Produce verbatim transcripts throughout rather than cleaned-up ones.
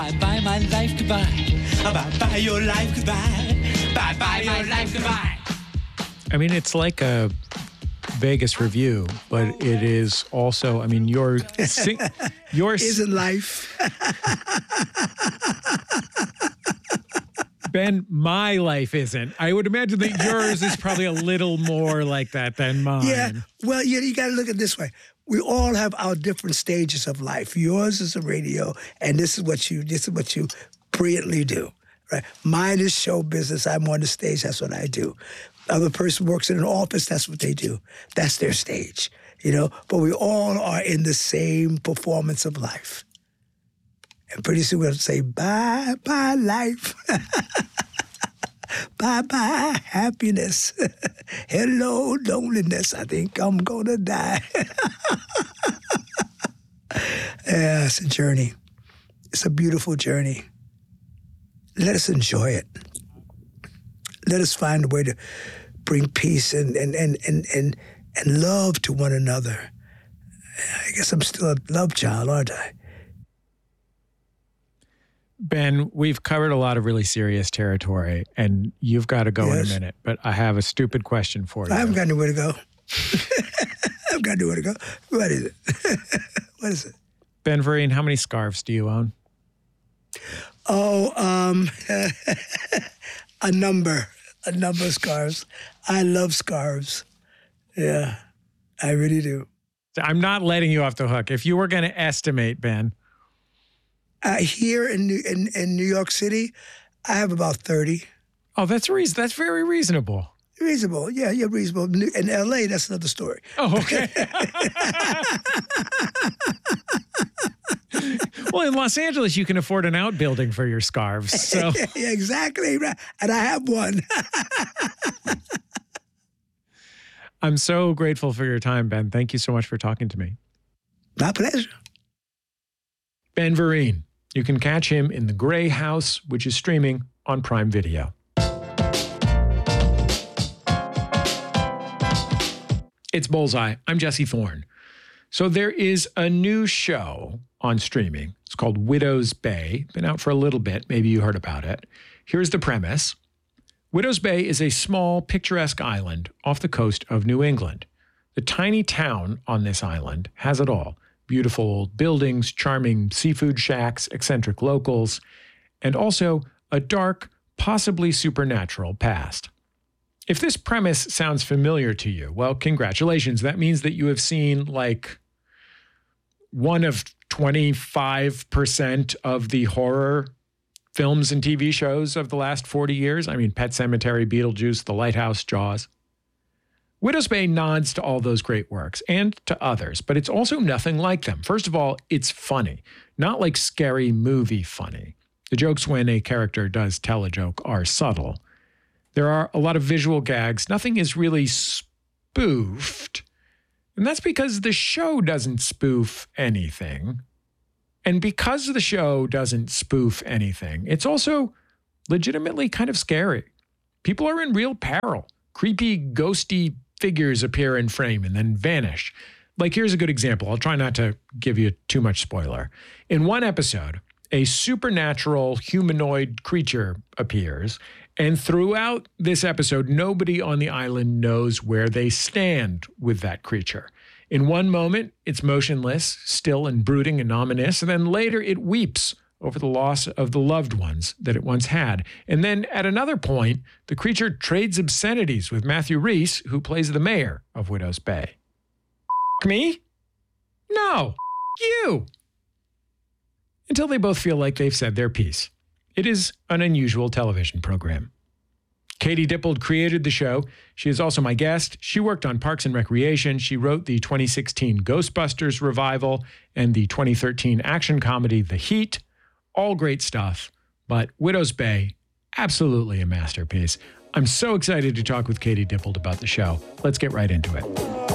Bye-bye my life goodbye. Bye-bye your life goodbye. Bye-bye my life goodbye. I mean, it's like a Vegas review, but it is also, I mean, your sing, your isn't life. Ben, my life isn't. I would imagine that yours is probably a little more like that than mine. Yeah. Well, you, you got to look at it this way. We all have our different stages of life. Yours is a radio, and this is what you this is what you brilliantly do. Right? Mine is show business. I'm on the stage. That's what I do. Other person works in an office. That's what they do. That's their stage. You know. But we all are in the same performance of life. And pretty soon we'll say, bye, bye, life. Bye, bye, happiness. Hello, loneliness. I think I'm going to die. Yeah, it's a journey. It's a beautiful journey. Let us enjoy it. Let us find a way to bring peace and, and, and, and, and, and love to one another. I guess I'm still a love child, aren't I? Ben, we've covered a lot of really serious territory, and you've got to go yes. in a minute, but I have a stupid question for you. I haven't got nowhere to go. I've got nowhere to go. What is it? What is it? Ben Vereen, how many scarves do you own? Oh, um, a number. A number of scarves. I love scarves. Yeah, I really do. I'm not letting you off the hook. If you were going to estimate, Ben. Uh, here in, New, in in New York City, I have about thirty. Oh, that's reason. That's very reasonable. Reasonable, yeah, yeah, reasonable. In L A, that's another story. Oh, okay. Well, in Los Angeles, you can afford an outbuilding for your scarves. So yeah, exactly, right. And I have one. I'm so grateful for your time, Ben. Thank you so much for talking to me. My pleasure. Ben Vereen. You can catch him in The Gray House, which is streaming on Prime Video. It's Bullseye. I'm Jesse Thorne. So there is a new show on streaming. It's called Widow's Bay. Been out for a little bit. Maybe you heard about it. Here's the premise. Widow's Bay is a small, picturesque island off the coast of New England. The tiny town on this island has it all. Beautiful old buildings, charming seafood shacks, eccentric locals, and also a dark, possibly supernatural past. If this premise sounds familiar to you, well, congratulations. That means that you have seen like one of twenty-five percent of the horror films and T V shows of the last forty years. I mean, Pet Sematary, Beetlejuice, The Lighthouse, Jaws. Widow's Bay nods to all those great works and to others, but it's also nothing like them. First of all, it's funny, not like scary movie funny. The jokes when a character does tell a joke are subtle. There are a lot of visual gags. Nothing is really spoofed. And that's because the show doesn't spoof anything. And because the show doesn't spoof anything, it's also legitimately kind of scary. People are in real peril. Creepy, ghosty figures appear in frame and then vanish. Like, here's a good example. I'll try not to give you too much spoiler. In one episode, a supernatural humanoid creature appears, and throughout this episode, nobody on the island knows where they stand with that creature. In one moment, it's motionless, still and brooding and ominous, and then later it weeps over the loss of the loved ones that it once had. And then at another point, the creature trades obscenities with Matthew Rhys, who plays the mayor of Widow's Bay. Me? No. You. Until they both feel like they've said their piece. It is an unusual television program. Katie Dippold created the show. She is also my guest. She worked on Parks and Recreation. She wrote the twenty sixteen Ghostbusters revival and the twenty thirteen action comedy The Heat. All great stuff, but Widow's Bay, absolutely a masterpiece. I'm so excited to talk with Katie Dippold about the show. Let's get right into it.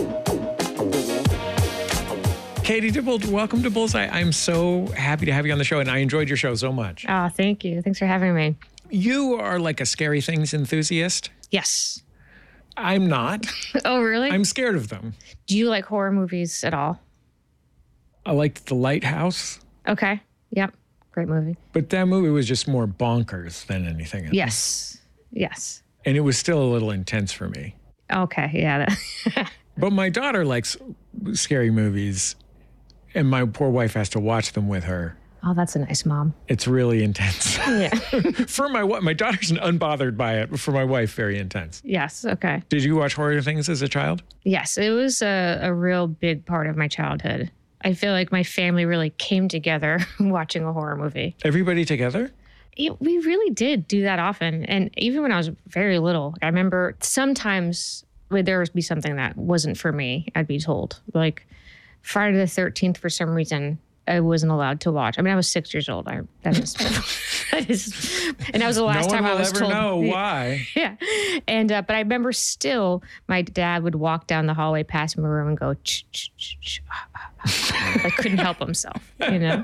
Katie Dippold, welcome to Bullseye. I'm so happy to have you on the show, and I enjoyed your show so much. Oh, thank you. Thanks for having me. You are like a scary things enthusiast. Yes. I'm not. Oh, really? I'm scared of them. Do you like horror movies at all? I liked The Lighthouse. Okay. Yep. Great movie. But that movie was just more bonkers than anything else. Yes. Yes. And it was still a little intense for me. Okay. Yeah. But my daughter likes scary movies, and my poor wife has to watch them with her. Oh, that's a nice mom. It's really intense. Yeah. For my wife, my daughter's unbothered by it, but for my wife, very intense. Yes. Okay. Did you watch horror things as a child? Yes. It was a, a real big part of my childhood. I feel like my family really came together watching a horror movie. Everybody together? It, we really did do that often. And even when I was very little, I remember sometimes there would be something that wasn't for me, I'd be told. Like Friday the thirteenth, for some reason, I wasn't allowed to watch. I mean, I was six years old. I, that is, that is, and that was the last no time one I will was ever told. know why. Yeah. And, uh, but I remember still, my dad would walk down the hallway past my room and go, ch, ch, ch, ch. I couldn't help himself, you know?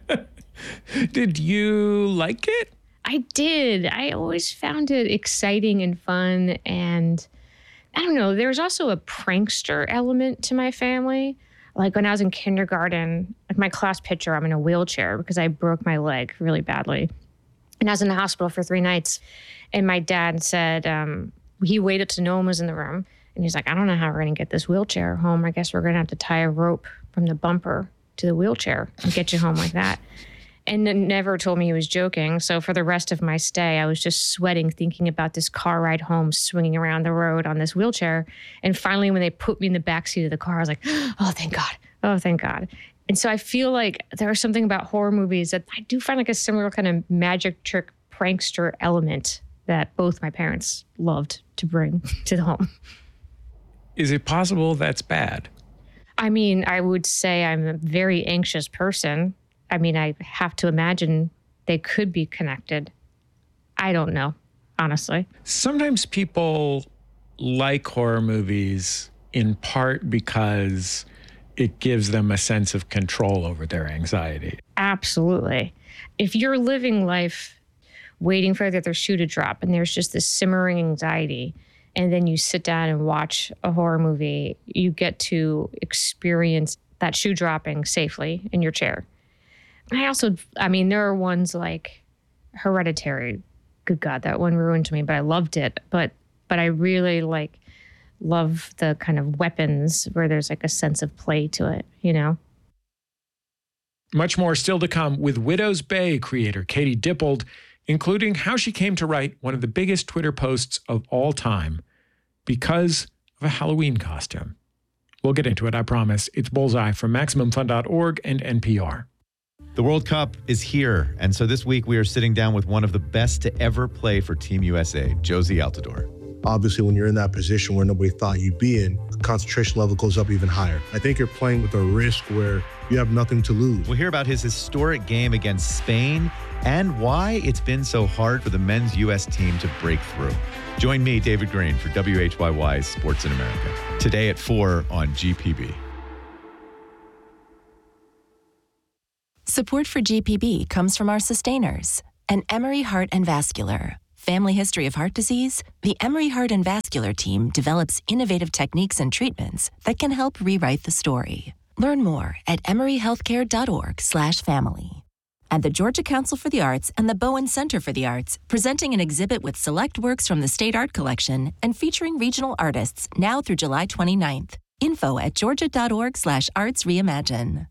Did you like it? I did. I always found it exciting and fun. And I don't know, there's also a prankster element to my family. Like when I was in kindergarten, like my class picture, I'm in a wheelchair because I broke my leg really badly. And I was in the hospital for three nights. And my dad said, um, he waited till no one was in the room. And he's like, I don't know how we're going to get this wheelchair home. I guess we're going to have to tie a rope from the bumper to the wheelchair and get you home like that. And then never told me he was joking. So for the rest of my stay, I was just sweating, thinking about this car ride home, swinging around the road on this wheelchair. And finally, when they put me in the backseat of the car, I was like, oh, thank God. Oh, thank God. And so I feel like there's something about horror movies that I do find like a similar kind of magic trick prankster element that both my parents loved to bring to the home. Is it possible that's bad? I mean, I would say I'm a very anxious person. I mean, I have to imagine they could be connected. I don't know, honestly. Sometimes people like horror movies in part because it gives them a sense of control over their anxiety. Absolutely. If you're living life waiting for the other shoe to drop and there's just this simmering anxiety, and then you sit down and watch a horror movie, you get to experience that shoe dropping safely in your chair. I also, I mean, there are ones like Hereditary. Good God, that one ruined me, but I loved it. But but I really like love the kind of weapons where there's like a sense of play to it, you know? Much more still to come with Widow's Bay creator Katie Dippold, including how she came to write one of the biggest Twitter posts of all time because of a Halloween costume. We'll get into it, I promise. It's Bullseye from Maximum Fun dot org and N P R. The World Cup is here, and so this week we are sitting down with one of the best to ever play for Team U S A, Jozy Altidore. Obviously, when you're in that position where nobody thought you'd be in, the concentration level goes up even higher. I think you're playing with a risk where you have nothing to lose. We'll hear about his historic game against Spain and why it's been so hard for the men's U S team to break through. Join me, David Green, for W H Y Y's Sports in America, today at four on G P B. Support for G P B comes from our sustainers and Emory Heart and Vascular. Family history of heart disease? The Emory Heart and Vascular team develops innovative techniques and treatments that can help rewrite the story. Learn more at emoryhealthcare.org slash family. And the Georgia Council for the Arts and the Bowen Center for the Arts, presenting an exhibit with select works from the State Art Collection and featuring regional artists now through July twenty-ninth. Info at georgia.org slash arts reimagine.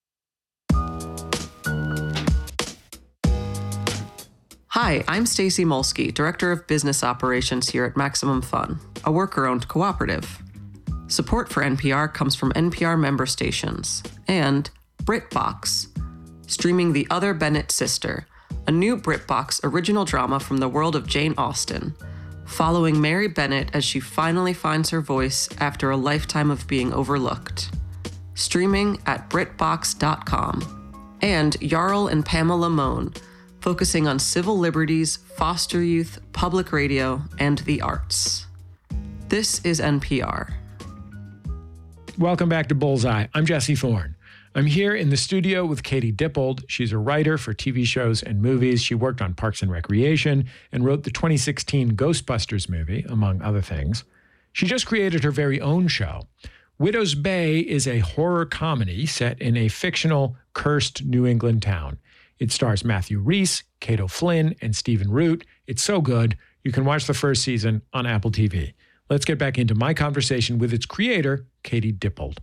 Hi, I'm Stacey Molsky, Director of Business Operations here at Maximum Fun, a worker-owned cooperative. Support for N P R comes from N P R member stations and BritBox, streaming The Other Bennett Sister, a new BritBox original drama from the world of Jane Austen, following Mary Bennett as she finally finds her voice after a lifetime of being overlooked. Streaming at Brit Box dot com. And Jarl and Pamela Mohn, focusing on civil liberties, foster youth, public radio, and the arts. This is N P R. Welcome back to Bullseye. I'm Jesse Thorne. I'm here in the studio with Katie Dippold. She's a writer for T V shows and movies. She worked on Parks and Recreation and wrote the twenty sixteen Ghostbusters movie, among other things. She just created her very own show. Widow's Bay is a horror comedy set in a fictional, cursed New England town. It stars Matthew Rhys, Kato Flynn, and Stephen Root. It's so good, you can watch the first season on Apple T V. Let's get back into my conversation with its creator, Katie Dippold.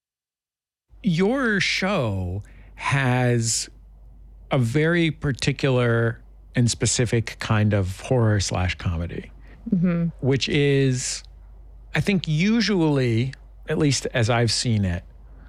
Your show has a very particular and specific kind of horror slash comedy, mm-hmm. which is, I think usually, at least as I've seen it,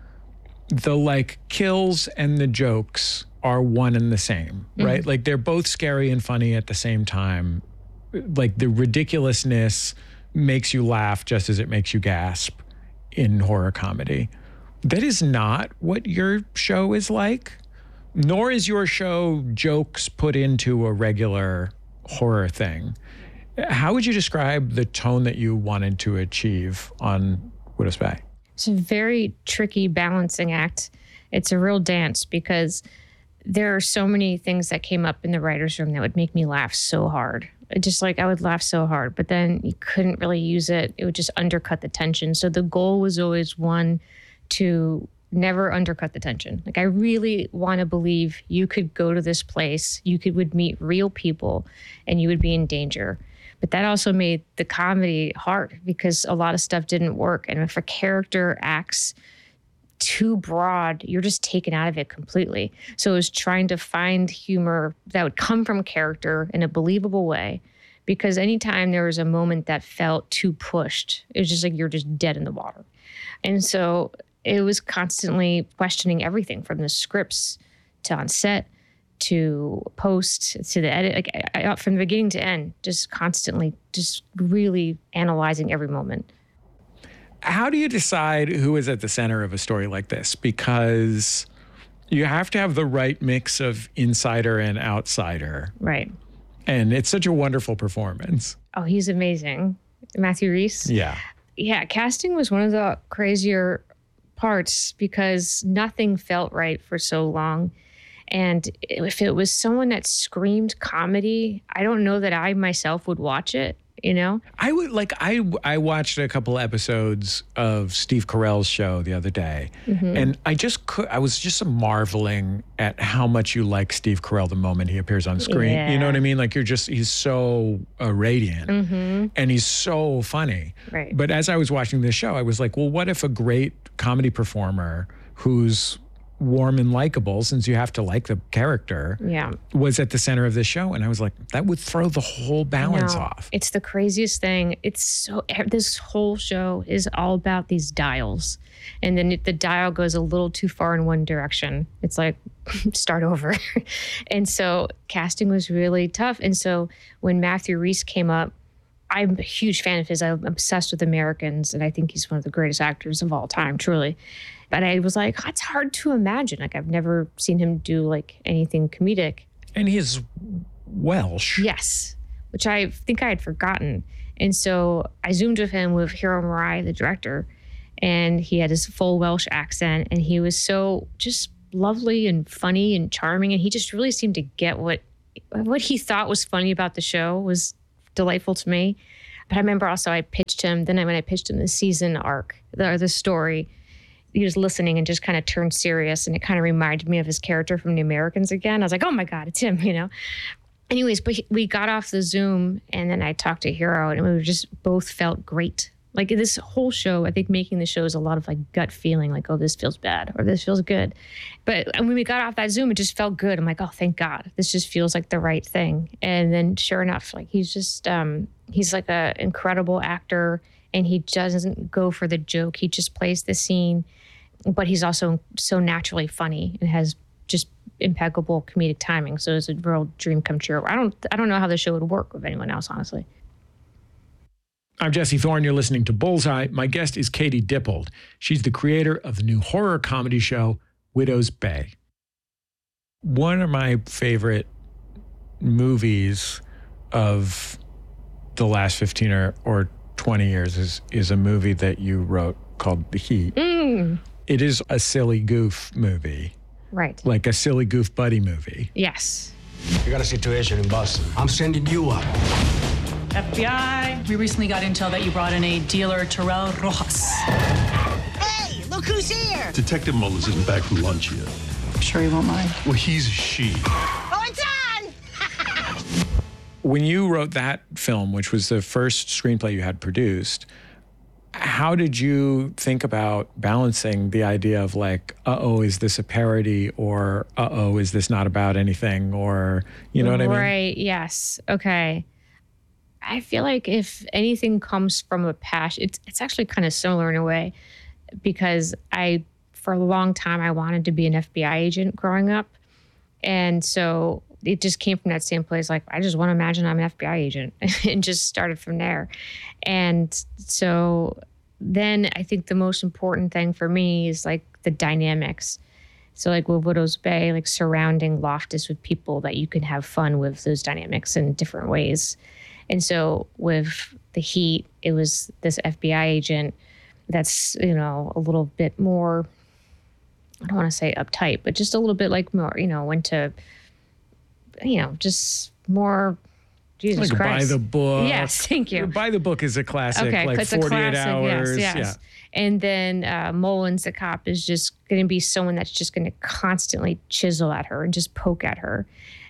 the like kills and the jokes are one and the same, right? Mm-hmm. Like they're both scary and funny at the same time. Like the ridiculousness makes you laugh just as it makes you gasp in horror comedy. That is not what your show is like, nor is your show jokes put into a regular horror thing. How would you describe the tone that you wanted to achieve on Widows Bay? It's a very tricky balancing act. It's a real dance because there are so many things that came up in the writer's room that would make me laugh so hard. Just like I would laugh so hard, but then you couldn't really use it. It would just undercut the tension. So the goal was always one, to never undercut the tension. Like I really want to believe you could go to this place, you could would meet real people and you would be in danger. But that also made the comedy hard because a lot of stuff didn't work. And if a character acts too broad, you're just taken out of it completely. So it was trying to find humor that would come from character in a believable way. Because anytime there was a moment that felt too pushed, it was just like you're just dead in the water. And so it was constantly questioning everything from the scripts to on set to post to the edit, like I, I, from the beginning to end, just constantly, just really analyzing every moment. How do you decide who is at the center of a story like this? Because you have to have the right mix of insider and outsider. Right. And it's such a wonderful performance. Oh, he's amazing. Matthew Rhys. Yeah. Yeah, casting was one of the crazier parts because nothing felt right for so long. And if it was someone that screamed comedy, I don't know that I myself would watch it, you know? I would like, I, I watched a couple episodes of Steve Carell's show the other day. Mm-hmm. And I just could, I was just marveling at how much you like Steve Carell the moment he appears on screen. Yeah. You know what I mean? Like you're just, he's so uh, radiant mm-hmm. and he's so funny. Right. But as I was watching this show, I was like, well, what if a great comedy performer who's warm and likable, since you have to like the character, yeah, was at the center of this show? And I was like, that would throw the whole balance no, off. It's the craziest thing. It's so, this whole show is all about these dials. And then the dial goes a little too far in one direction. It's like, start over. And so casting was really tough. And so when Matthew Rhys came up, I'm a huge fan of his. I'm obsessed with Americans, and I think he's one of the greatest actors of all time, truly. But I was like, oh, it's hard to imagine. Like, I've never seen him do, like, anything comedic. And he's Welsh. Yes, which I think I had forgotten. And so I Zoomed with him with Hiro Murai, the director, and he had his full Welsh accent, and he was so just lovely and funny and charming, and he just really seemed to get what what he thought was funny about the show was delightful to me. But I remember also I pitched him, then when I pitched him the season arc, the, the story, he was listening and just kind of turned serious, and it kind of reminded me of his character from The Americans again. I was like, oh my God, it's him, you know? Anyways, but he, we got off the Zoom, and then I talked to Hiro, and we just both felt great. Like this whole show, I think making the show is a lot of like gut feeling, like, oh, this feels bad or this feels good. But when we got off that Zoom, it just felt good. I'm like, oh, thank God. This just feels like the right thing. And then sure enough, like he's just, um, he's like an incredible actor, and he doesn't go for the joke. He just plays the scene, but he's also so naturally funny and has just impeccable comedic timing. So it's a real dream come true. I don't, I don't know how the show would work with anyone else, honestly. I'm Jesse Thorne. You're listening to Bullseye. My guest is Katie Dippold. She's the creator of the new horror comedy show, Widows Bay. One of my favorite movies of the last fifteen or, or twenty years is, is a movie that you wrote called The Heat. Mm. It is a silly goof movie. Right. Like a silly goof buddy movie. Yes. We got a situation in Boston. I'm sending you up. F B I, we recently got intel that you brought in a dealer, Terrell Rojas. Hey, look who's here! Detective Mullins isn't back from lunch yet. I'm sure he won't mind. Well, he's a she. Oh, it's on! When you wrote that film, which was the first screenplay you had produced, how did you think about balancing the idea of like, uh-oh, is this a parody? Or uh-oh, is this not about anything? Or, you know what I mean? Right, yes. Okay. I feel like if anything comes from a passion, it's, it's actually kind of similar in a way, because I, for a long time, I wanted to be an F B I agent growing up. And so it just came from that same place. Like, I just want to imagine I'm an F B I agent and just started from there. And so then I think the most important thing for me is like the dynamics. So like with Widow's Bay, like surrounding Loftus with people that you can have fun with those dynamics in different ways. And so with The Heat, it was this F B I agent that's, you know, a little bit more, I don't want to say uptight, but just a little bit like more, you know, went to, you know, just more, Jesus like Christ. By the Book. Yes, thank you. By the Book is a classic, Okay, like it's a forty-eight classic, hours. Yes, yes. Yeah. And then uh, Mullins, the cop, is just going to be someone that's just going to constantly chisel at her and just poke at her.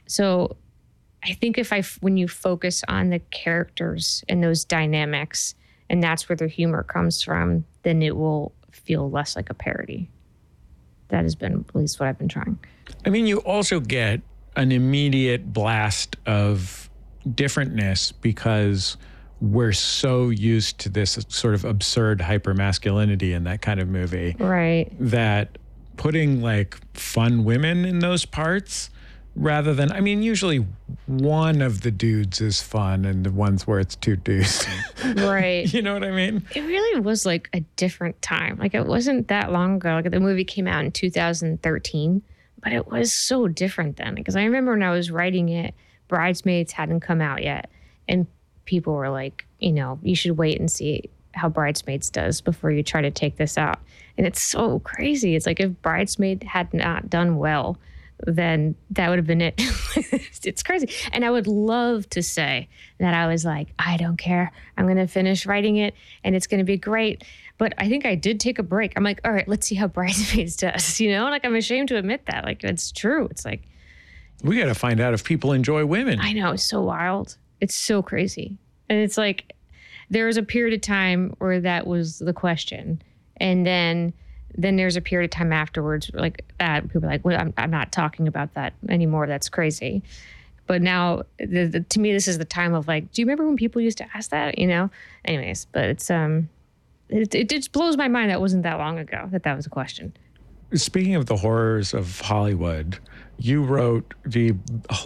So I think if I, when you focus on the characters and those dynamics, and that's where the humor comes from, then it will feel less like a parody. That has been at least what I've been trying. I mean, you also get an immediate blast of differentness because we're so used to this sort of absurd hypermasculinity in that kind of movie. Right. That putting like fun women in those parts rather than, I mean, usually one of the dudes is fun and the ones where it's two dudes. Right. You know what I mean? It really was like a different time. Like it wasn't that long ago. Like the movie came out in two thousand thirteen, but it was so different then. Because I remember when I was writing it, Bridesmaids hadn't come out yet. And people were like, you know, you should wait and see how Bridesmaids does before you try to take this out. And it's so crazy. It's like if Bridesmaid had not done well, then that would have been it. It's crazy. And I would love to say that I was like, I don't care. I'm going to finish writing it and it's going to be great. But I think I did take a break. I'm like, all right, let's see how Bridesmaids does. You know, like I'm ashamed to admit that. Like it's true. It's like, we got to find out if people enjoy women. I know. It's so wild. It's so crazy. And it's like, there was a period of time where that was the question. And then then there's a period of time afterwards like that people are like, well, I'm, I'm not talking about that anymore. That's crazy. But now the, the, to me, this is the time of like, do you remember when people used to ask that, you know? Anyways, but it's, um, it, it just blows my mind that wasn't that long ago that that was a question. Speaking of the horrors of Hollywood, you wrote the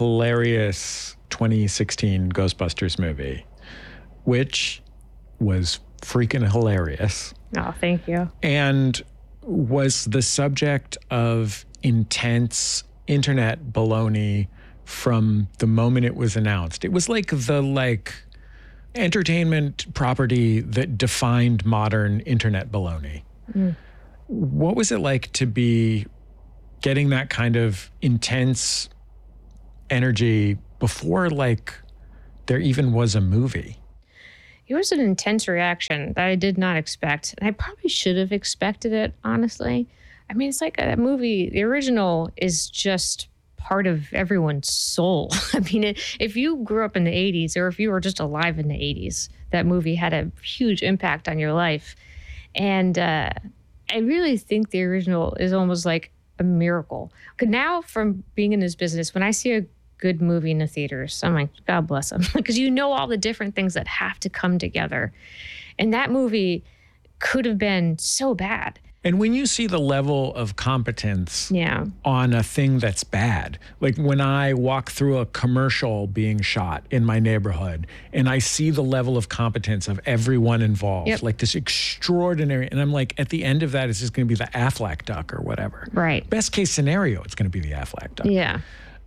hilarious twenty sixteen Ghostbusters movie, which was freaking hilarious. Oh, thank you. And was the subject of intense internet baloney from the moment it was announced. It was like the like entertainment property that defined modern internet baloney. Mm. What was it like to be getting that kind of intense energy before like there even was a movie? It was an intense reaction that I did not expect. And I probably should have expected it, honestly. I mean, it's like a movie, the original is just part of everyone's soul. I mean, it, if you grew up in the eighties or if you were just alive in the eighties, that movie had a huge impact on your life. And uh, I really think the original is almost like a miracle. Because now from being in this business, when I see a good movie in the theaters, I'm like, God bless them. Because you know all the different things that have to come together. And that movie could have been so bad. And when you see the level of competence yeah. on a thing that's bad, like when I walk through a commercial being shot in my neighborhood and I see the level of competence of everyone involved, yep. like this extraordinary, and I'm like, at the end of that, it's just going to be the Aflac duck or whatever. Right. Best case scenario, it's going to be the Aflac duck. Yeah.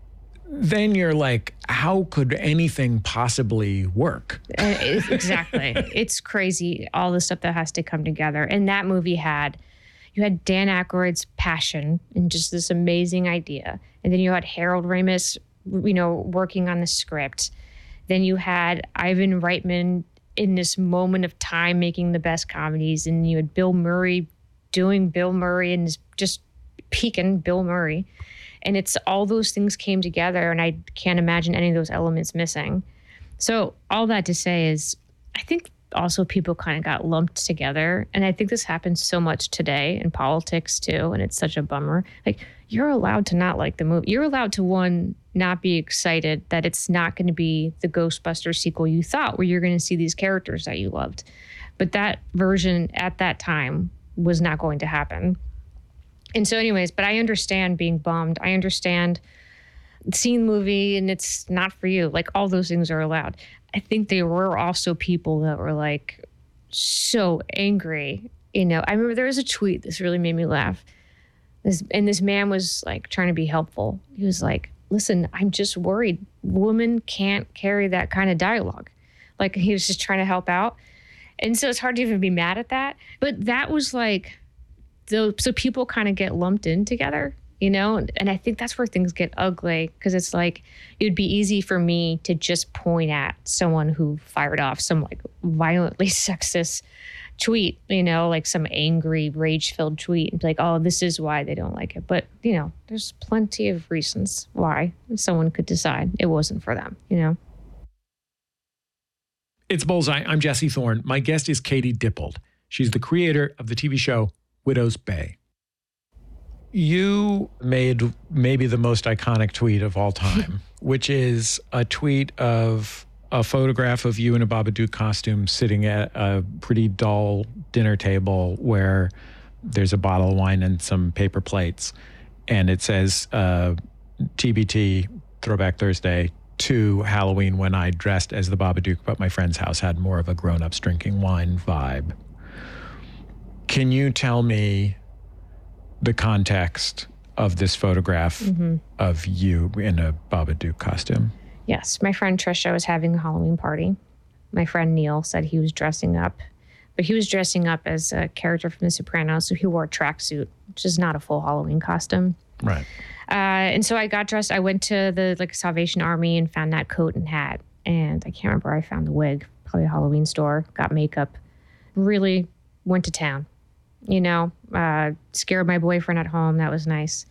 Then you're like, how could anything possibly work? Exactly. It's crazy, all the stuff that has to come together. And that movie had, you had Dan Aykroyd's passion and just this amazing idea. And then you had Harold Ramis, you know, working on the script. Then you had Ivan Reitman in this moment of time making the best comedies. And you had Bill Murray doing Bill Murray and just Pekin, Bill Murray. And it's all those things came together, and I can't imagine any of those elements missing. So all that to say is, I think also people kind of got lumped together. And I think this happens so much today in politics too. And it's such a bummer. Like, you're allowed to not like the movie. You're allowed to, one, not be excited that it's not going to be the Ghostbusters sequel you thought, where you're going to see these characters that you loved. But that version at that time was not going to happen. And so anyways, but I understand being bummed. I understand seeing the movie and it's not for you. Like, all those things are allowed. I think there were also people that were like so angry. You know, I remember there was a tweet this really made me laugh. This, and this man was like trying to be helpful. He was like, listen, I'm just worried. Women can't carry that kind of dialogue. Like, he was just trying to help out. And so it's hard to even be mad at that. But that was like, so, so people kind of get lumped in together, you know? And, and I think that's where things get ugly, because it's like, it'd be easy for me to just point at someone who fired off some like violently sexist tweet, you know, like some angry, rage-filled tweet, and be like, oh, this is why they don't like it. But, you know, there's plenty of reasons why someone could decide it wasn't for them, you know? It's Bullseye. I'm Jesse Thorne. My guest is Katie Dippold. She's the creator of the T V show Widow's Bay. You made maybe the most iconic tweet of all time, which is a tweet of a photograph of you in a Babadook costume sitting at a pretty dull dinner table where there's a bottle of wine and some paper plates. And it says, uh, T B T, Throwback Thursday, to Halloween, when I dressed as the Babadook, but my friend's house had more of a grown-ups drinking wine vibe. Can you tell me the context of this photograph mm-hmm. of you in a Babadook costume? Yes. My friend Trisha was having a Halloween party. My friend Neil said he was dressing up, but he was dressing up as a character from The Sopranos, so he wore a tracksuit, which is not a full Halloween costume. Right. Uh, and so I got dressed. I went to the like Salvation Army and found that coat and hat. And I can't remember where I found the wig, probably a Halloween store, got makeup, really went to town. You know, uh, scared my boyfriend at home. That was nice.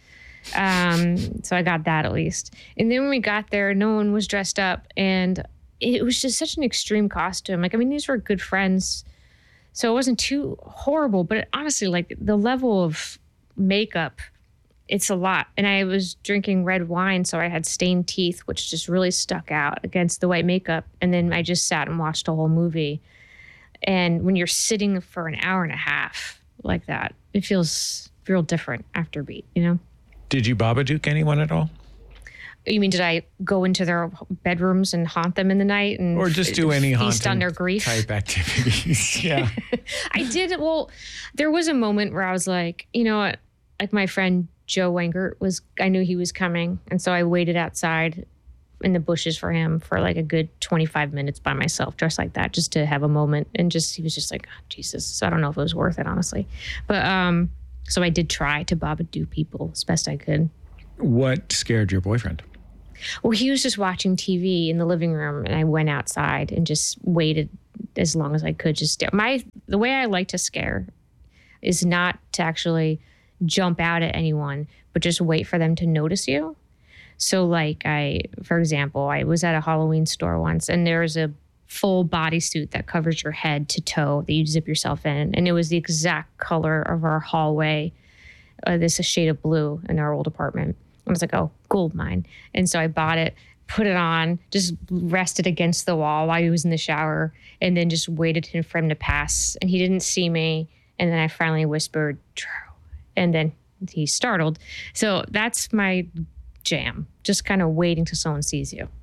Um, so I got that at least. And then when we got there, no one was dressed up. And it was just such an extreme costume. Like, I mean, these were good friends. So it wasn't too horrible. But honestly, like, the level of makeup, it's a lot. And I was drinking red wine, so I had stained teeth, which just really stuck out against the white makeup. And then I just sat and watched a whole movie. And when you're sitting for an hour and a half like that, it feels real different after beat, you know? Did you Babadook anyone at all? You mean, did I go into their bedrooms and haunt them in the night and or just do any feast on their grief type activities? Yeah. I did. Well, there was a moment where I was like, you know what? Like, my friend Joe Wengert was, I knew he was coming. And so I waited outside in the bushes for him for like a good twenty-five minutes by myself, dressed like that, just to have a moment. And just, he was just like, oh, Jesus. So I don't know if it was worth it, honestly. But, um, so I did try to Babadook people as best I could. What scared your boyfriend? Well, he was just watching T V in the living room, and I went outside and just waited as long as I could. Just my the way I like to scare is not to actually jump out at anyone, but just wait for them to notice you. So, like, I, for example, I was at a Halloween store once, and there was a full bodysuit that covers your head to toe that you zip yourself in, and it was the exact color of our hallway. Uh, this a shade of blue in our old apartment. I was like, oh, gold mine. And so I bought it, put it on, just rested against the wall while he was in the shower, and then just waited for him to pass. And he didn't see me. And then I finally whispered, Drew. And then he startled. So that's my jam, just kind of waiting till someone sees you.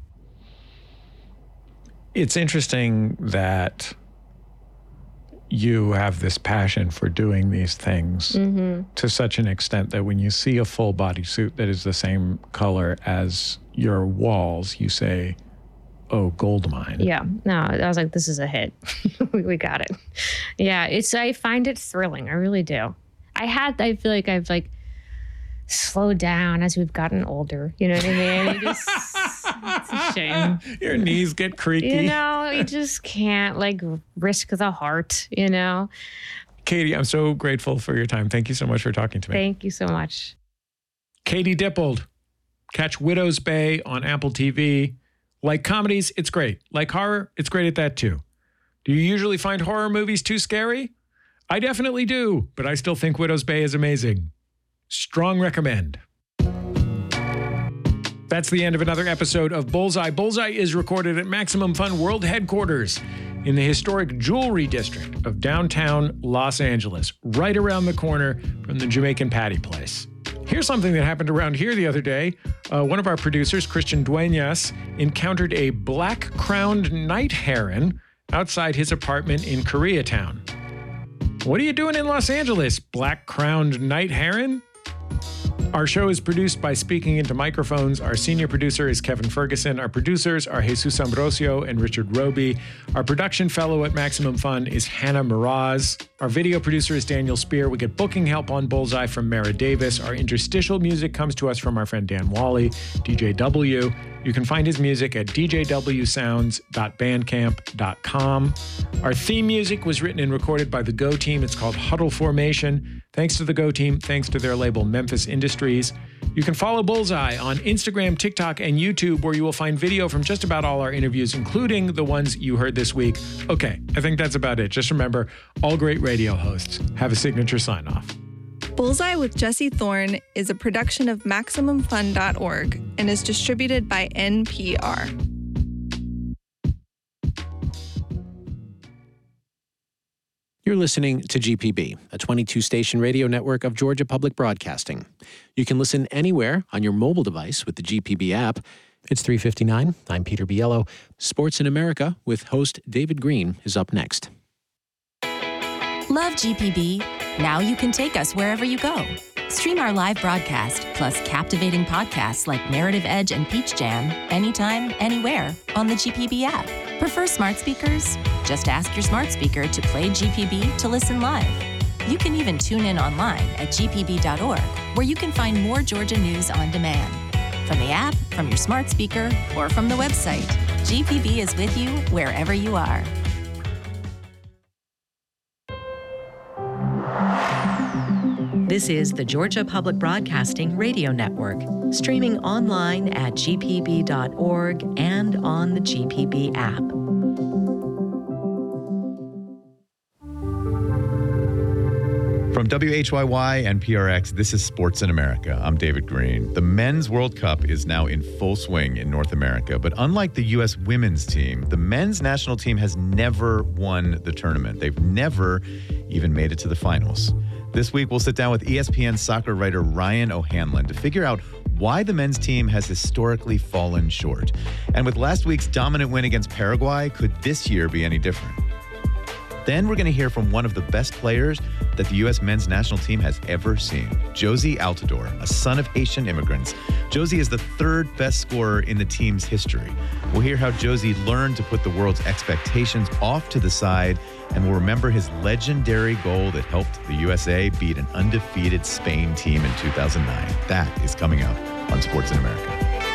It's interesting that you have this passion for doing these things mm-hmm. to such an extent that when you see a full bodysuit that is the same color as your walls, you say, oh, gold mine. Yeah. No, I was like, this is a hit. We got it. Yeah. It's, I find it thrilling. I really do. I had, I feel like I've like slowed down as we've gotten older. You know what I mean? You just, it's a shame. Your knees get creaky. You know, you just can't like risk the heart, you know? Katie, I'm so grateful for your time. Thank you so much for talking to me. Thank you so much. Katie Dippold. Catch Widow's Bay on Apple T V. Like comedies, it's great. Like horror, it's great at that too. Do you usually find horror movies too scary? I definitely do, but I still think Widow's Bay is amazing. Strong recommend. That's the end of another episode of Bullseye. Bullseye is recorded at Maximum Fun World Headquarters in the historic Jewelry District of downtown Los Angeles, right around the corner from the Jamaican Patty Place. Here's something that happened around here the other day. Uh, one of our producers, Christian Dueñas, encountered a black-crowned night heron outside his apartment in Koreatown. What are you doing in Los Angeles, black-crowned night heron? Our show is produced by Speaking Into Microphones. Our senior producer is Kevin Ferguson. Our producers are Jesus Ambrosio and Richard Roby. Our production fellow at Maximum Fun is Hannah Miraz. Our video producer is Daniel Spear. We get booking help on Bullseye from Mara Davis. Our interstitial music comes to us from our friend Dan Wally, D J W. You can find his music at d j w sounds dot bandcamp dot com. Our theme music was written and recorded by the Go team. It's called Huddle Formation. Thanks to the Go team. Thanks to their label Memphis Industries. You can follow Bullseye on Instagram, TikTok, and YouTube, where you will find video from just about all our interviews, including the ones you heard this week. Okay, I think that's about it. Just remember, all great radio hosts have a signature sign-off. Bullseye with Jesse Thorne is a production of Maximum Fun dot org and is distributed by N P R. You're listening to G P B, a twenty-two station radio network of Georgia Public Broadcasting. You can listen anywhere on your mobile device with the G P B app. It's three fifty-nine. I'm Peter Biello. Sports in America with host David Green is up next. Love G P B? Now you can take us wherever you go. Stream our live broadcast, plus captivating podcasts like Narrative Edge and Peach Jam, anytime, anywhere on the G P B app. Prefer smart speakers? Just ask your smart speaker to play G P B to listen live. You can even tune in online at g p b dot org, where you can find more Georgia news on demand. From the app, from your smart speaker, or from the website, G P B is with you wherever you are. This is the Georgia Public Broadcasting Radio Network, streaming online at g p b dot org and on the G P B app. From W H Y Y and P R X, this is Sports in America. I'm David Green. The Men's World Cup is now in full swing in North America, but unlike the U S women's team, the men's national team has never won the tournament. They've never even made it to the finals. This week, we'll sit down with E S P N soccer writer Ryan O'Hanlon to figure out why the men's team has historically fallen short. And with last week's dominant win against Paraguay, could this year be any different? Then we're going to hear from one of the best players that the U S men's national team has ever seen, Jozy Altidore, a son of Haitian immigrants. Jozy is the third best scorer in the team's history. We'll hear how Jozy learned to put the world's expectations off to the side, and we'll remember his legendary goal that helped the U S A beat an undefeated Spain team in two thousand nine. That is coming up on Sports in America.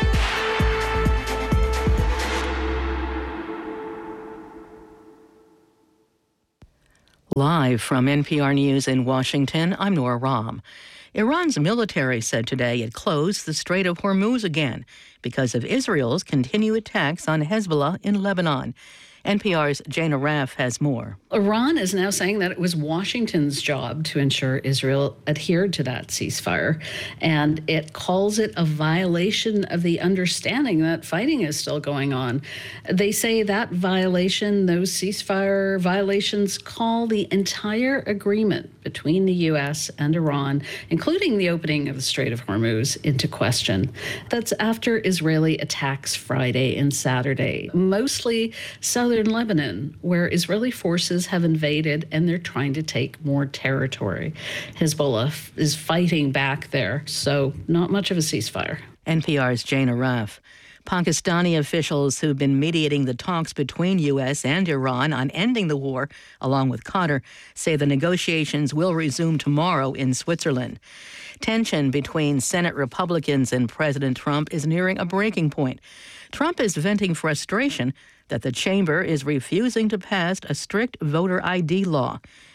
Live from N P R News in Washington, I'm Nora Rahm. Iran's military said today it closed the Strait of Hormuz again because of Israel's continued attacks on Hezbollah in Lebanon. N P R's Jana Raff has more. Iran is now saying that it was Washington's job to ensure Israel adhered to that ceasefire, and it calls it a violation of the understanding that fighting is still going on. They say that violation, those ceasefire violations, call the entire agreement between the U S and Iran, including the opening of the Strait of Hormuz, into question. That's after Israeli attacks Friday and Saturday, mostly southern Lebanon, where Israeli forces have invaded and they're trying to take more territory. Hezbollah is fighting back there, so not much of a ceasefire. N P R's Jana Raff. Pakistani officials who've been mediating the talks between U S and Iran on ending the war, along with Qatar, say the negotiations will resume tomorrow in Switzerland. Tension between Senate Republicans and President Trump is nearing a breaking point. Trump is venting frustration that the chamber is refusing to pass a strict voter I D law.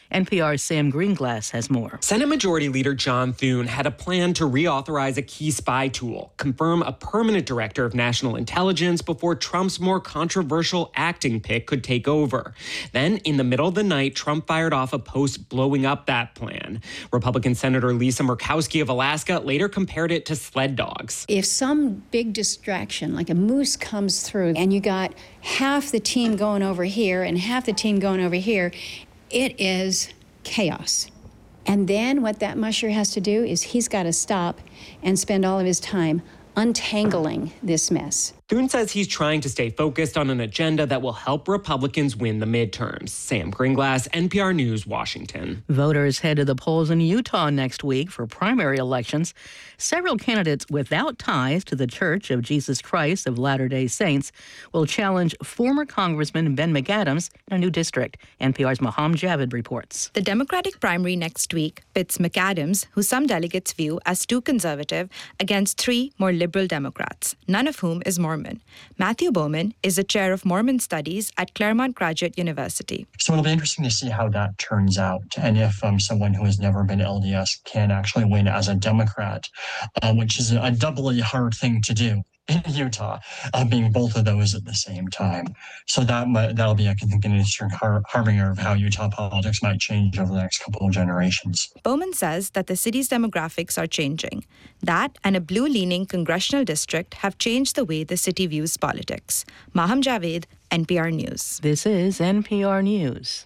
N P R's Sam Greenglass has more. Senate Majority Leader John Thune had a plan to reauthorize a key spy tool, confirm a permanent director of national intelligence before Trump's more controversial acting pick could take over. Then, in the middle of the night, Trump fired off a post blowing up that plan. Republican Senator Lisa Murkowski of Alaska later compared it to sled dogs. If some big distraction, like a moose, comes through and you got half the team going over here and half the team going over here, it is chaos. And then what that musher has to do is he's got to stop and spend all of his time untangling this mess. Thune says he's trying to stay focused on an agenda that will help Republicans win the midterms. Sam Greenglass, N P R News, Washington. Voters head to the polls in Utah next week for primary elections. Several candidates without ties to the Church of Jesus Christ of Latter-day Saints will challenge former Congressman Ben McAdams in a new district. N P R's Maham Javid reports. The Democratic primary next week pits McAdams, who some delegates view as too conservative, against three more liberal Democrats, none of whom is Mormon. Matthew Bowman is the chair of Mormon Studies at Claremont Graduate University. So it'll be interesting to see how that turns out, and if um, someone who has never been L D S can actually win as a Democrat, uh, which is a doubly hard thing to do in Utah, uh, being both of those at the same time. So that might, that'll be, I think, an interesting har- harbinger of how Utah politics might change over the next couple of generations. Bowman says that the city's demographics are changing. That and a blue-leaning congressional district have changed the way the city views politics. Maham Javed, N P R News. This is N P R News.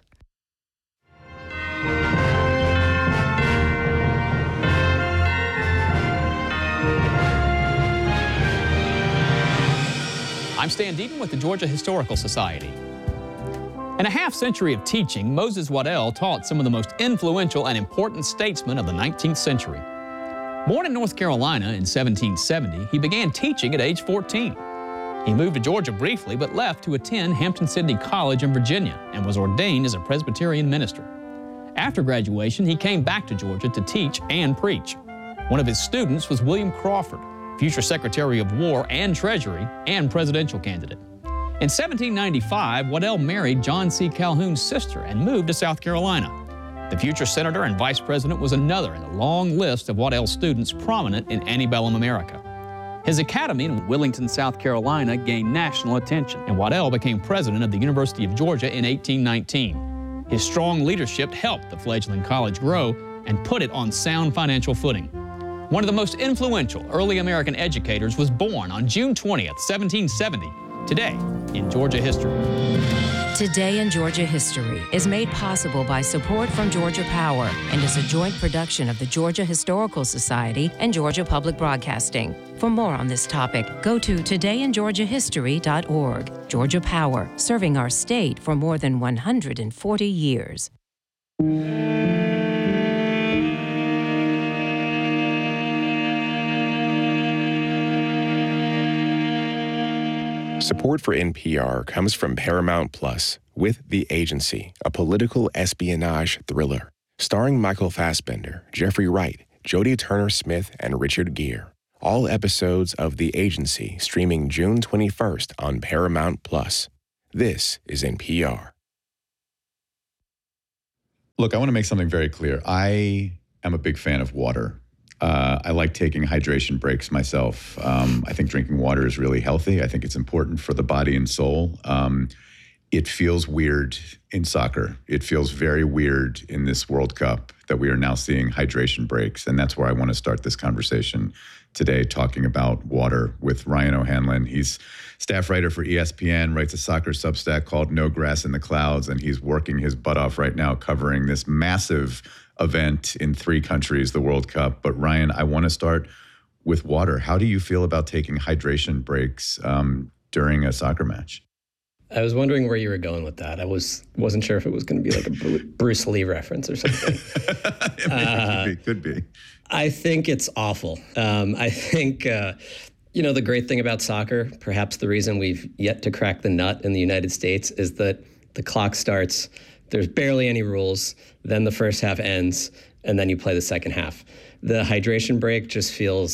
I'm Stan Deaton with the Georgia Historical Society. In a half century of teaching, Moses Waddell taught some of the most influential and important statesmen of the nineteenth century. Born in North Carolina in seventeen seventy, he began teaching at age fourteen. He moved to Georgia briefly, but left to attend Hampton-Sydney College in Virginia and was ordained as a Presbyterian minister. After graduation, he came back to Georgia to teach and preach. One of his students was William Crawford, future Secretary of War and Treasury and presidential candidate. In seventeen ninety-five, Waddell married John C. Calhoun's sister and moved to South Carolina. The future senator and vice president was another in the long list of Waddell students prominent in antebellum America. His academy in Willington, South Carolina gained national attention, and Waddell became president of the University of Georgia in eighteen nineteen. His strong leadership helped the fledgling college grow and put it on sound financial footing. One of the most influential early American educators was born on June twentieth, seventeen seventy, today in Georgia history. Today in Georgia History is made possible by support from Georgia Power and is a joint production of the Georgia Historical Society and Georgia Public Broadcasting. For more on this topic, go to today in georgia history dot org. Georgia Power, serving our state for more than one hundred forty years. Support for N P R comes from Paramount Plus with The Agency, a political espionage thriller starring Michael Fassbender, Jeffrey Wright, Jodie Turner-Smith, and Richard Gere. All episodes of The Agency streaming June twenty-first on Paramount Plus. This is N P R. Look, I want to make something very clear. I am a big fan of water. Uh, I like taking hydration breaks myself. Um, I think drinking water is really healthy. I think it's important for the body and soul. Um, it feels weird in soccer. It feels very weird in this World Cup that we are now seeing hydration breaks. And that's where I want to start this conversation today, talking about water with Ryan O'Hanlon. He's staff writer for E S P N, writes a soccer Substack called No Grass in the Clouds, and he's working his butt off right now covering this massive event in three countries, the World Cup. But Ryan, I want to start with water. How do you feel about taking hydration breaks um, during a soccer match? I was wondering where you were going with that. I was, wasn't sure if it was going to be like a Bruce Lee reference or something. uh, could be, could be. I think it's awful. Um, I think, uh, you know, the great thing about soccer, perhaps the reason we've yet to crack the nut in the United States, is that the clock starts, there's barely any rules, then the first half ends, and then you play the second half. The hydration break just feels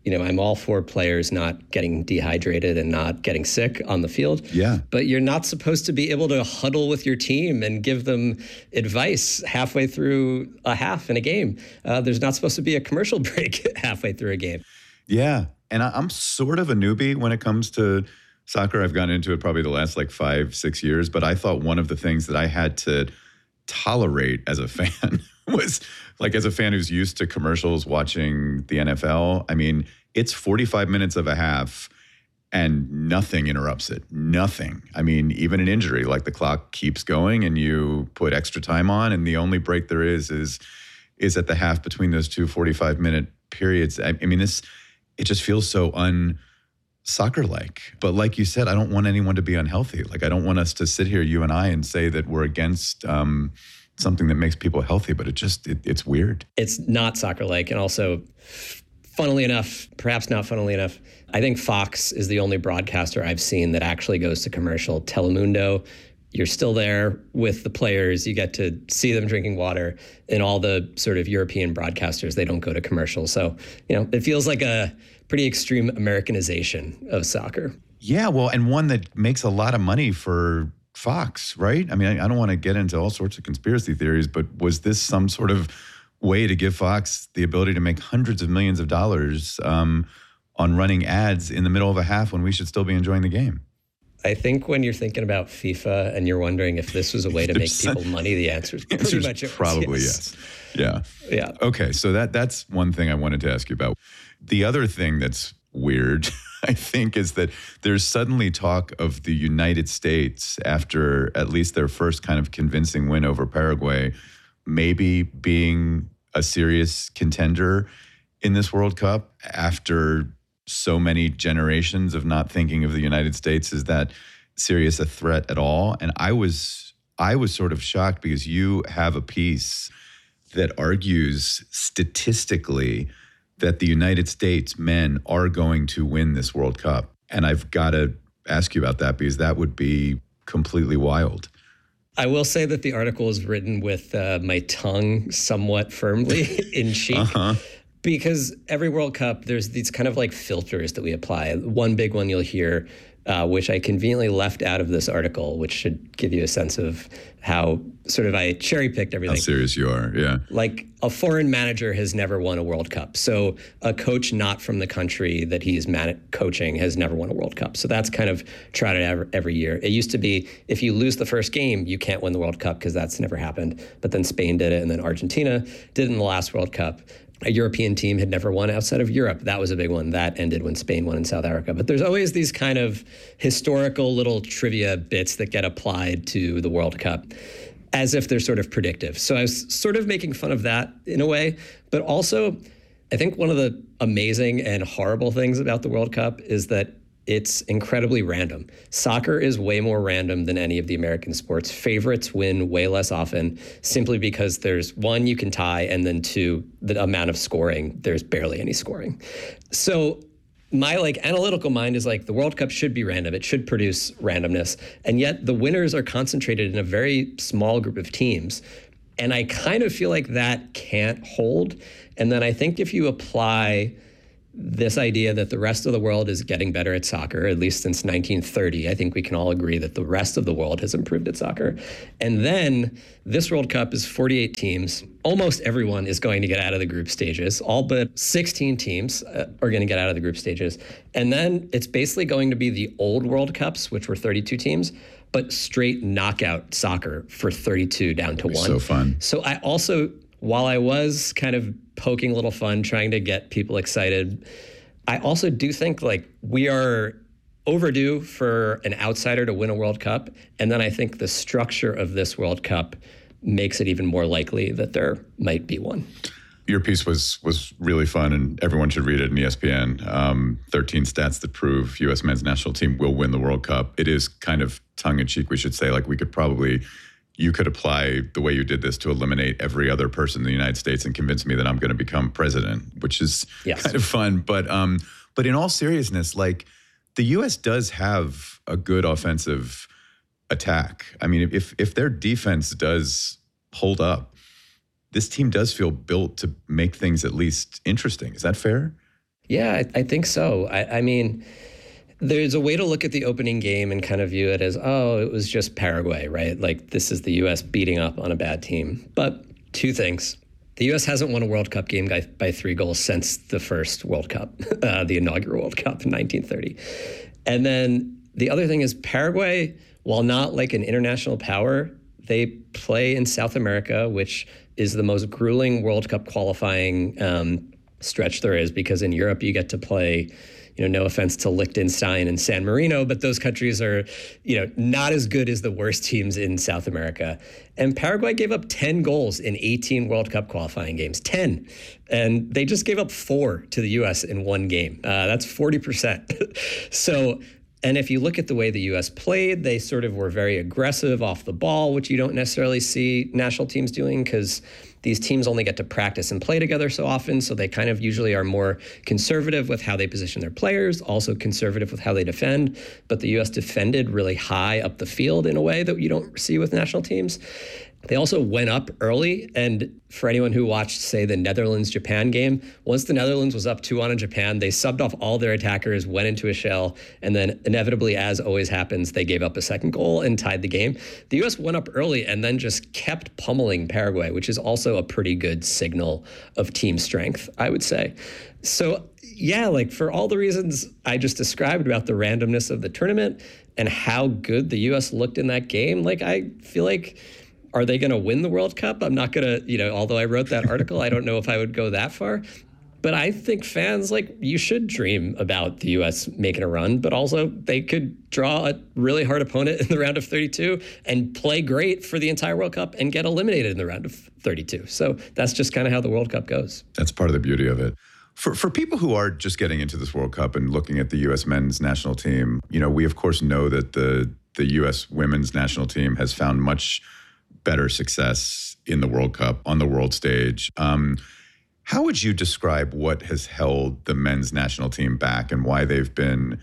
you know, I'm all for players not getting dehydrated and not getting sick on the field. Yeah. But you're not supposed to be able to huddle with your team and give them advice halfway through a half in a game. Uh, there's not supposed to be a commercial break halfway through a game. Yeah. And I, I'm sort of a newbie when it comes to soccer. I've gotten into it probably the last like five, six years. But I thought one of the things that I had to tolerate as a fan was like, as a fan who's used to commercials watching the N F L, I mean, it's forty-five minutes of a half and nothing interrupts it. Nothing. I mean, even an injury, like the clock keeps going and you put extra time on, and the only break there is is is at the half between those two forty-five minute periods. I, I mean, this, it just feels so un soccer-like. But like you said, I don't want anyone to be unhealthy. Like, I don't want us to sit here, you and I, and say that we're against um, something that makes people healthy, but it just, it, it's weird. It's not soccer-like. And also, funnily enough, perhaps not funnily enough, I think Fox is the only broadcaster I've seen that actually goes to commercial. Telemundo, you're still there with the players. You get to see them drinking water. And all the sort of European broadcasters, they don't go to commercial. So, you know, it feels like a pretty extreme Americanization of soccer. Yeah, well, and one that makes a lot of money for Fox, right? I mean, I, I don't want to get into all sorts of conspiracy theories, but was this some sort of way to give Fox the ability to make hundreds of millions of dollars um, on running ads in the middle of a half when we should still be enjoying the game? I think when you're thinking about FIFA and you're wondering if this was a way to make people money, the answer is pretty much probably yes. yes. Yeah. Yeah. Okay, so that that's one thing I wanted to ask you about. The other thing that's weird, I think, is that there's suddenly talk of the United States, after at least their first kind of convincing win over Paraguay, maybe being a serious contender in this World Cup after so many generations of not thinking of the United States as that serious a threat at all. And I was I was sort of shocked because you have a piece that argues statistically that the United States men are going to win this World Cup. And I've got to ask you about that because that would be completely wild. I will say that the article is written with uh, my tongue somewhat firmly in cheek. Uh-huh. Because every World Cup, there's these kind of like filters that we apply. One big one you'll hear, uh, which I conveniently left out of this article, which should give you a sense of how sort of I cherry-picked everything. How serious you are, yeah. Like a foreign manager has never won a World Cup. So a coach not from the country that he's man- coaching has never won a World Cup. So that's kind of trotted out every year. It used to be, if you lose the first game, you can't win the World Cup because that's never happened. But then Spain did it, and then Argentina did it in the last World Cup. A European team had never won outside of Europe. That was a big one. That ended when Spain won in South Africa. But there's always these kind of historical little trivia bits that get applied to the World Cup as if they're sort of predictive. So I was sort of making fun of that in a way. But also, I think one of the amazing and horrible things about the World Cup is that it's incredibly random. Soccer is way more random than any of the American sports. Favorites win way less often simply because there's one, you can tie, and then two, the amount of scoring, there's barely any scoring. So my like analytical mind is like the World Cup should be random. It should produce randomness. And yet the winners are concentrated in a very small group of teams. And I kind of feel like that can't hold. And then I think if you apply this idea that the rest of the world is getting better at soccer, at least since nineteen thirty. I think we can all agree that the rest of the world has improved at soccer. And then this World Cup is forty-eight teams. Almost everyone is going to get out of the group stages. All but sixteen teams uh, are going to get out of the group stages. And then it's basically going to be the old World Cups, which were thirty-two teams, but straight knockout soccer for thirty-two down to one. So fun. So I also, while I was kind of poking a little fun, trying to get people excited, I also do think like we are overdue for an outsider to win a World Cup. And then I think the structure of this World Cup makes it even more likely that there might be one. Your piece was was really fun, and everyone should read it in E S P N. Um, thirteen stats that prove U S men's national team will win the World Cup. It is kind of tongue-in-cheek, we should say. Like, we could probably... You could apply the way you did this to eliminate every other person in the United States and convince me that I'm going to become president, which is yes. kind of fun. But um, but in all seriousness, like, the U S does have a good offensive attack. I mean, if if their defense does hold up, this team does feel built to make things at least interesting. Is that fair? Yeah, I, I think so. I, I mean, there's a way to look at the opening game and kind of view it as, oh, it was just Paraguay, right? Like, this is the U S beating up on a bad team. But two things. The U S hasn't won a World Cup game by, by three goals since the first World Cup, uh, the inaugural World Cup in nineteen thirty. And then the other thing is Paraguay, while not like an international power, they play in South America, which is the most grueling World Cup qualifying um, stretch there is, because in Europe you get to play, you know, no offense to Liechtenstein and San Marino, but those countries are, you know, not as good as the worst teams in South America. And Paraguay gave up ten goals in eighteen World Cup qualifying games, ten. And they just gave up four to the U S in one game. Uh, that's forty percent. So, and if you look at the way the U S played, they sort of were very aggressive off the ball, which you don't necessarily see national teams doing because these teams only get to practice and play together so often. So they kind of usually are more conservative with how they position their players, also conservative with how they defend. But the U S defended really high up the field in a way that you don't see with national teams. They also went up early, and for anyone who watched, say, the Netherlands-Japan game, once the Netherlands was up two one on Japan, they subbed off all their attackers, went into a shell, and then inevitably, as always happens, they gave up a second goal and tied the game. The U S went up early and then just kept pummeling Paraguay, which is also a pretty good signal of team strength, I would say. So, yeah, like for all the reasons I just described about the randomness of the tournament and how good the U S looked in that game, like I feel like, are they going to win the World Cup? I'm not going to, you know, although I wrote that article, I don't know if I would go that far. But I think fans, like, you should dream about the U S making a run, but also they could draw a really hard opponent in the round of thirty-two and play great for the entire World Cup and get eliminated in the round of thirty-two. So that's just kind of how the World Cup goes. That's part of the beauty of it. For for people who are just getting into this World Cup and looking at the U S men's national team, you know, we of course know that the the U S women's national team has found much better success in the World Cup, on the world stage. Um, how would you describe what has held the men's national team back and why they've been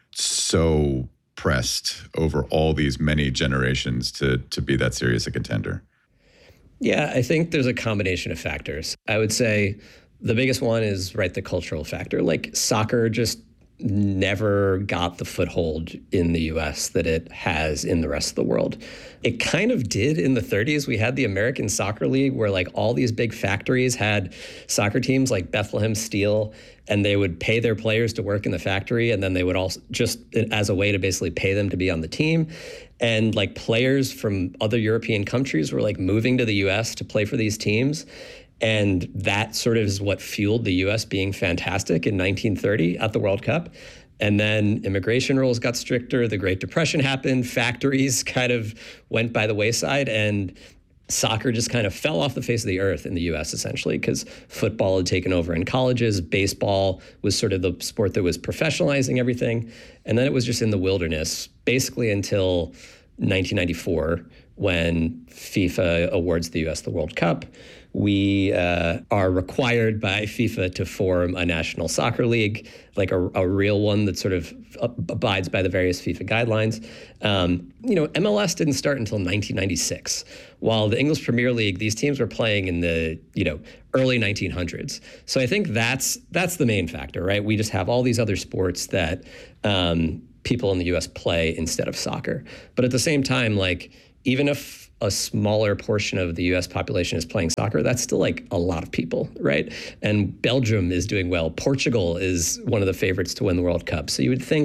so pressed over all these many generations to to be that serious a contender? Yeah, I think there's a combination of factors. I would say the biggest one is, right, the cultural factor. Like, soccer just never got the foothold in the U S that it has in the rest of the world. It kind of did in the thirties. We had the American Soccer League where like all these big factories had soccer teams like Bethlehem Steel, and they would pay their players to work in the factory, and then they would also just as a way to basically pay them to be on the team. And like players from other European countries were like moving to the U S to play for these teams. And that sort of is what fueled the U S being fantastic in nineteen thirty at the World Cup. And then immigration rules got stricter. The Great Depression happened. Factories kind of went by the wayside. And soccer just kind of fell off the face of the earth in the U S, essentially, because football had taken over in colleges. Baseball was sort of the sport that was professionalizing everything. And then it was just in the wilderness, basically until nineteen ninety-four, when FIFA awards the U S the World Cup. We uh, are required by FIFA to form a national soccer league, like a, a real one that sort of abides by the various FIFA guidelines. Um, you know, M L S didn't start until nineteen ninety-six, while the English Premier League, these teams were playing in the, you know, early nineteen hundreds. So I think that's that's the main factor, right? We just have all these other sports that um, people in the U S play instead of soccer. But at the same time, like, even if a smaller portion of the U S population is playing soccer, that's still like a lot of people, right? And Belgium is doing well. Portugal is one of the favorites to win the World Cup. So you would think